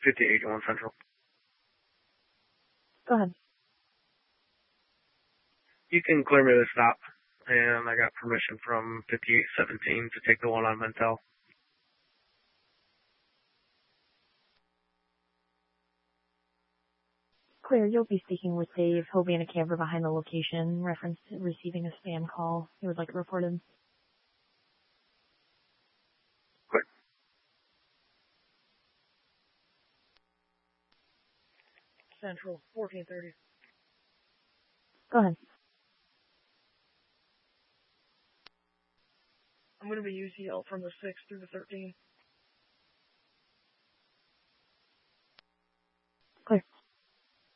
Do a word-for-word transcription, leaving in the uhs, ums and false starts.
fifty-eight eighty-one Central. Go ahead. You can clear me the stop, and I got permission from fifty-eight seventeen to take the one on Mentel. Clear, you'll be speaking with Dave. He'll be in a camper behind the location. Reference to receiving a spam call. He would like it reported. Quick. Central, fourteen thirty. Go ahead. I'm going to be U C L from the sixth through the thirteenth.